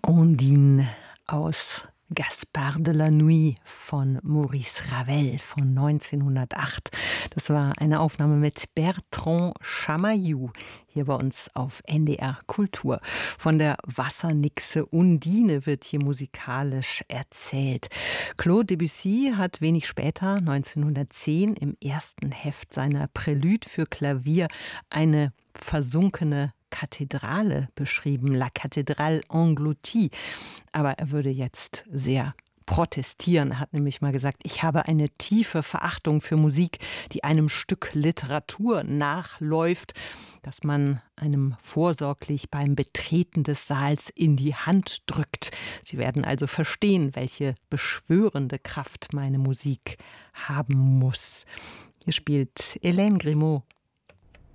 Ondine aus Gaspard de la Nuit von Maurice Ravel von 1908. Das war eine Aufnahme mit Bertrand Chamayou hier bei uns auf NDR Kultur. Von der Wassernixe Undine wird hier musikalisch erzählt. Claude Debussy hat wenig später, 1910, im ersten Heft seiner Prälude für Klavier eine versunkene Kathedrale beschrieben, La Cathédrale engloutie. Aber er würde jetzt sehr protestieren. Er hat nämlich mal gesagt, ich habe eine tiefe Verachtung für Musik, die einem Stück Literatur nachläuft, das man einem vorsorglich beim Betreten des Saals in die Hand drückt. Sie werden also verstehen, welche beschwörende Kraft meine Musik haben muss. Hier spielt Hélène Grimaud